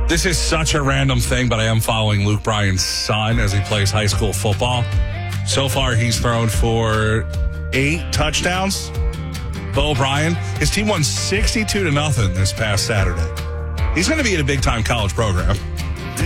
This is such a random thing, but I am following Luke Bryan's son as he plays high school football. So far, he's thrown for 8 touchdowns. Bo Bryan, his team won 62-0 this past Saturday. He's going to be in a big-time college program.